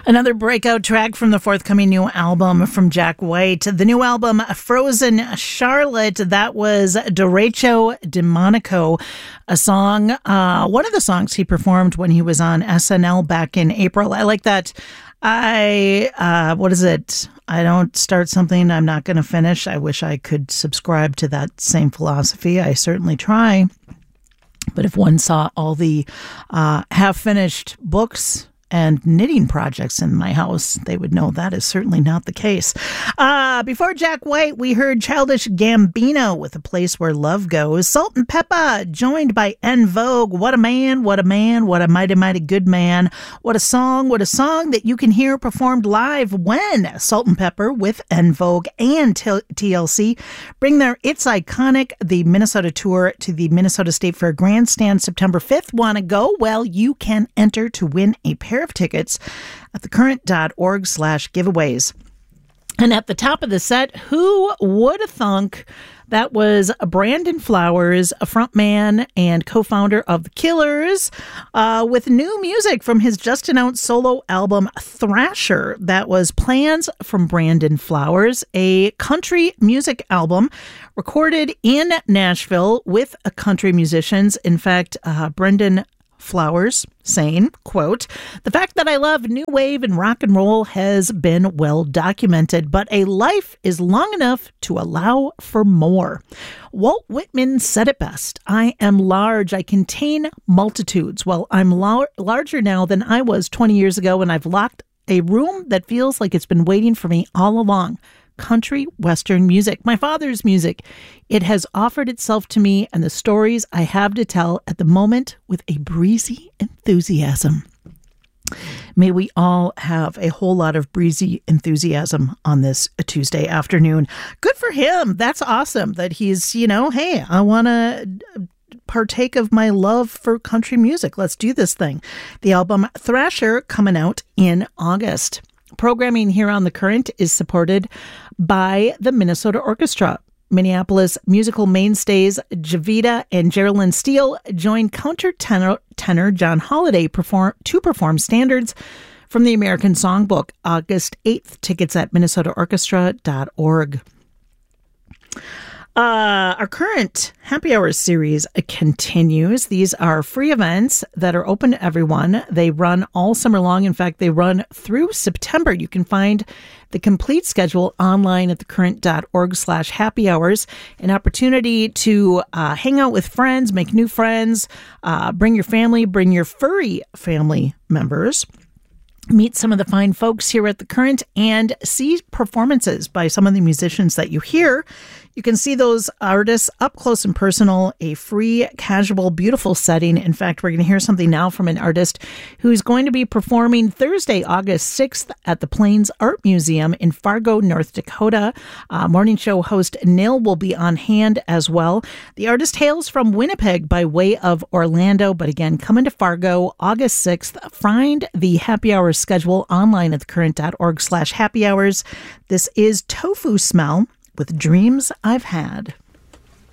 Another breakout track from the forthcoming new album from Jack White. The new album, Frozen Charlotte, that was Derecho de Monaco, a song, one of the songs he performed when he was on SNL back in April. I like that. What is it? I don't start something I'm not going to finish. I wish I could subscribe to that same philosophy. I certainly try. But if one saw all the half-finished books and knitting projects in my house, they would know that is certainly not the case. Before Jack White, we heard Childish Gambino with A Place Where Love Goes. Salt and Peppa, joined by En Vogue. What a man, what a man, what a mighty, mighty good man. What a song that you can hear performed live when Salt and Pepper with En Vogue and TLC bring their It's Iconic, the Minnesota tour to the Minnesota State Fair Grandstand September 5th. Want to go? Well, you can enter to win a pair of tickets at thecurrent.org/giveaways. And at the top of the set, who would have thunk that was Brandon Flowers, a frontman and co-founder of The Killers, with new music from his just-announced solo album, Thrasher. That was Plans from Brandon Flowers, a country music album recorded in Nashville with country musicians. In fact, Brendan Flowers saying, quote, "The fact that I love new wave and rock and roll has been well documented, but a life is long enough to allow for more. Walt Whitman said it best. I am large. I contain multitudes. Well, I'm larger now than I was 20 years ago, and I've locked a room that feels like it's been waiting for me all along. Country Western music, my father's music. It has offered itself to me and the stories I have to tell at the moment with a breezy enthusiasm." May we all have a whole lot of breezy enthusiasm on this Tuesday afternoon. Good for him. That's awesome that he's, hey, I want to partake of my love for country music. Let's do this thing. The album Thrasher coming out in August. Programming here on The Current is supported by the Minnesota Orchestra. Minneapolis musical mainstays Javita and Geraldine Steele join countertenor John Holiday to perform standards from the American Songbook, August 8th. Tickets at minnesotaorchestra.org. Our current happy hour series continues. These are free events that are open to everyone. They run all summer long. In fact, they run through September. You can find the complete schedule online at thecurrent.org/happy hours. An opportunity to hang out with friends, make new friends, bring your family, bring your furry family members. Meet some of the fine folks here at The Current and see performances by some of the musicians that you hear. You can see those artists up close and personal, a free, casual, beautiful setting. In fact, we're going to hear something now from an artist who's going to be performing Thursday, August 6th at the Plains Art Museum in Fargo, North Dakota. Morning show host Nil will be on hand as well. The artist hails from Winnipeg by way of Orlando, but again, coming to Fargo August 6th. Find the happy hour schedule online at thecurrent.org/happy hours. This is Tofu Smell with Dreams I've Had.